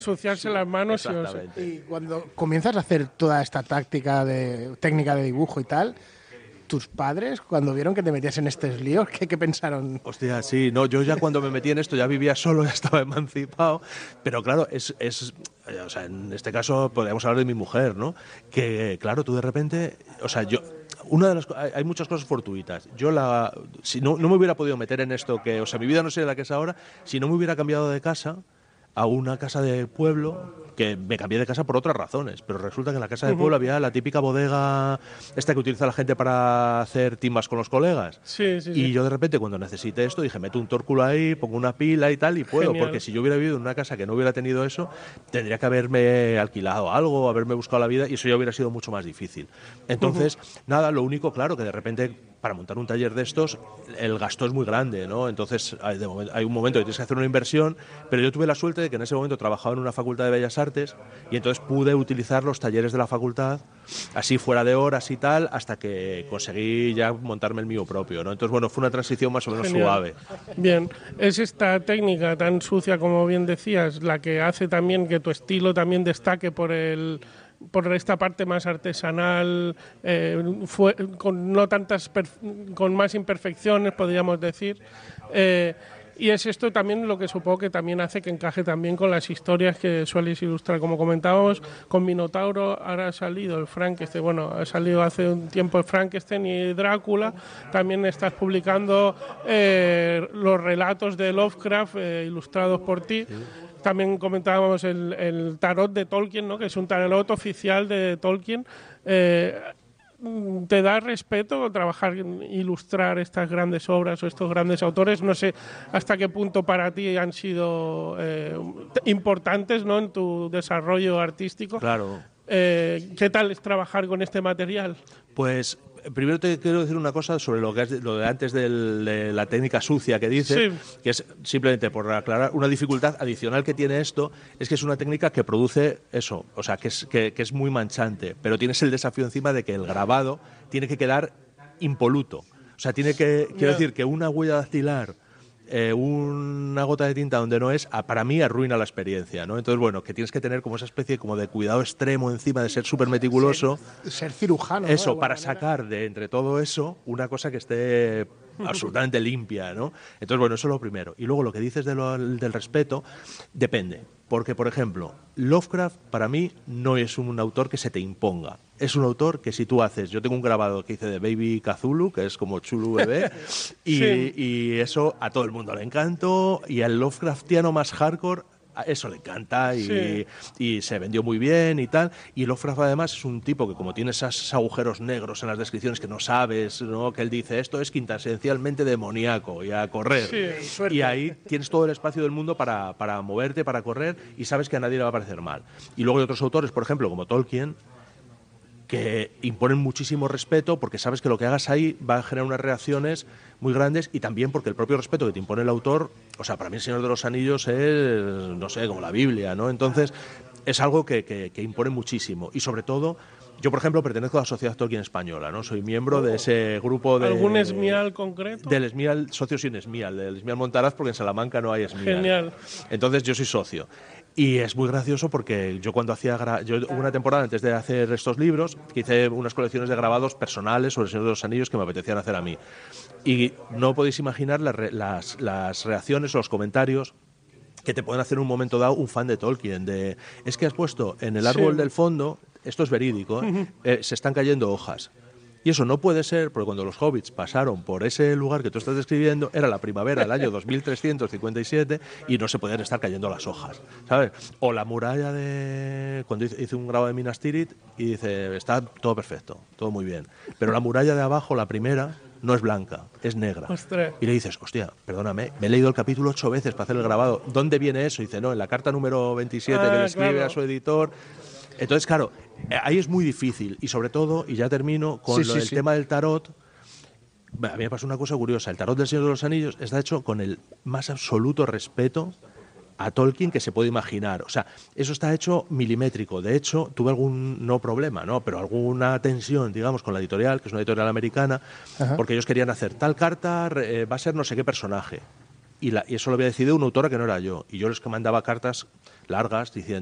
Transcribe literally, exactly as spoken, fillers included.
ensuciarse las manos. Y, y cuando comienzas a hacer toda esta táctica de técnica de dibujo y tal, tus padres, cuando vieron que te metías en estos líos, ¿qué, qué pensaron? Hostia, sí, no, yo ya cuando me metí en esto ya vivía solo, ya estaba emancipado, pero claro, es, es o sea, en este caso podríamos hablar de mi mujer, ¿no? Que claro, tú de repente, o sea, yo... Una de las, hay, hay muchas cosas fortuitas. Yo la, si no, no me hubiera podido meter en esto, que, o sea, mi vida no sería la que es ahora, si no me hubiera cambiado de casa a una casa de pueblo, que me cambié de casa por otras razones, pero resulta que en la casa de pueblo uh-huh. había la típica bodega esta que utiliza la gente para hacer timbas con los colegas. Sí, sí, y sí. yo de repente cuando necesité esto dije, meto un tórculo ahí, pongo una pila y tal y puedo. Genial. Porque si yo hubiera vivido en una casa que no hubiera tenido eso, tendría que haberme alquilado algo, haberme buscado la vida y eso ya hubiera sido mucho más difícil. Entonces, uh-huh. nada, lo único, claro, que de repente para montar un taller de estos el gasto es muy grande, ¿no? Entonces hay, de momento, hay un momento que tienes que hacer una inversión, pero yo tuve la suerte de que en ese momento trabajaba en una facultad de Bellas Artes y entonces pude utilizar los talleres de la facultad así fuera de horas y tal hasta que conseguí ya montarme el mío propio, ¿no? Entonces, bueno, fue una transición más o menos Genial. Suave. Bien, es esta técnica tan sucia como bien decías la que hace también que tu estilo también destaque por el por esta parte más artesanal, eh, fue, con no tantas con más imperfecciones, podríamos decir, eh, y es esto también lo que supongo que también hace que encaje también con las historias que sueles ilustrar, como comentábamos, con Minotauro. Ahora ha salido el Frankenstein, bueno, ha salido hace un tiempo el Frankenstein y Drácula, también estás publicando eh, los relatos de Lovecraft eh, ilustrados por ti. Sí. También comentábamos el, el tarot de Tolkien, ¿no? Que es un tarot oficial de Tolkien. Eh, ¿Te da respeto trabajar, ilustrar estas grandes obras o estos grandes autores? No sé hasta qué punto para ti han sido eh, importantes, ¿no? En tu desarrollo artístico. Claro. Eh, ¿Qué tal es trabajar con este material? Pues primero te quiero decir una cosa sobre lo que es lo de antes del, de la técnica sucia que dices, sí. que es simplemente por aclarar una dificultad adicional que tiene esto, es que es una técnica que produce eso, o sea, que es, que, que es muy manchante, pero tienes el desafío encima de que el grabado tiene que quedar impoluto. O sea, tiene que, quiero yeah. decir, que una huella dactilar, Eh, una gota de tinta donde no es, para mí arruina la experiencia, ¿no? Entonces, bueno, que tienes que tener como esa especie como de cuidado extremo encima de ser súper meticuloso. Ser, ser cirujano. Eso, ¿no? para sacar de entre todo eso una cosa que esté absolutamente limpia, ¿no? Entonces, bueno, eso es lo primero. Y luego lo que dices de lo, del respeto, depende. Porque, por ejemplo, Lovecraft para mí no es un autor que se te imponga. Es un autor que si tú haces... Yo tengo un grabado que hice de Baby Cthulhu, que es como Chulu bebé, y, sí. y eso a todo el mundo le encantó, y al Lovecraftiano más hardcore eso le encanta y, sí. y se vendió muy bien y tal. Y Lovecraft además es un tipo que como tiene esos agujeros negros en las descripciones que no sabes, ¿no? Que él dice esto es quintasencialmente demoníaco y a correr. Sí, y ahí tienes todo el espacio del mundo para, para moverte, para correr y sabes que a nadie le va a parecer mal. Y luego hay otros autores, por ejemplo, como Tolkien, que imponen muchísimo respeto porque sabes que lo que hagas ahí va a generar unas reacciones muy grandes y también porque el propio respeto que te impone el autor, o sea, para mí El Señor de los Anillos es, no sé, como la Biblia, ¿no? Entonces, es algo que, que, que impone muchísimo y sobre todo, yo por ejemplo pertenezco a la Sociedad Tolkien Española, ¿no? Soy miembro de ese grupo de... ¿Algún Esmial concreto? Del Esmial, socio sin Esmial, del Esmial Montaraz porque en Salamanca no hay Esmial. Genial. Entonces yo soy socio. Y es muy gracioso porque yo cuando hacía... Gra- yo hubo una temporada antes de hacer estos libros que hice unas colecciones de grabados personales sobre El Señor de los Anillos que me apetecían hacer a mí. Y no podéis imaginar las, re- las, las reacciones o los comentarios que te pueden hacer en un momento dado un fan de Tolkien. De, es que has puesto en el árbol sí. del fondo, esto es verídico, ¿eh? Eh, se están cayendo hojas. Y eso no puede ser porque cuando los hobbits pasaron por ese lugar que tú estás describiendo era la primavera del año dos mil trescientos cincuenta y siete y no se podían estar cayendo las hojas, ¿sabes? O la muralla de... Cuando hice, hice un grabado de Minas Tirith y dice, está todo perfecto, todo muy bien. Pero la muralla de abajo, la primera, no es blanca, es negra. Ostras. Y le dices, hostia, perdóname, me he leído el capítulo ocho veces para hacer el grabado. ¿Dónde viene eso? Y dice, no, en la carta número veintisiete ah, que le escribe claro. a su editor... Entonces, claro, ahí es muy difícil y sobre todo, y ya termino, con sí, lo sí, del sí. tema del tarot, a mí me pasó una cosa curiosa, el tarot del Señor de los Anillos está hecho con el más absoluto respeto a Tolkien que se puede imaginar, o sea, eso está hecho milimétrico, de hecho, tuve algún, no problema, ¿no? Pero alguna tensión, digamos, con la editorial, que es una editorial americana, Ajá. porque ellos querían hacer tal carta, eh, va a ser no sé qué personaje. Y, la, y eso lo había decidido una autora que no era yo. Y yo les mandaba cartas, largas, diciendo